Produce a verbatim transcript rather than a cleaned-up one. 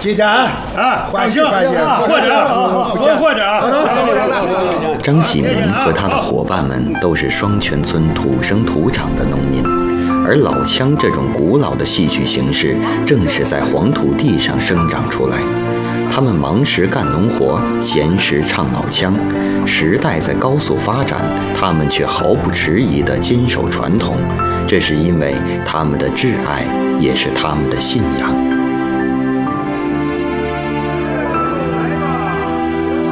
今天啊，欢喜欢喜， 或者多或者。 张喜民和他的伙伴们都是双泉村土生土长的农民，而老腔这种古老的戏剧形式正是在黄土地上生长出来。他们忙时干农活，闲时唱老腔。时代在高速发展，他们却毫不迟疑地坚守传统，这是因为他们的挚爱，也是他们的信仰。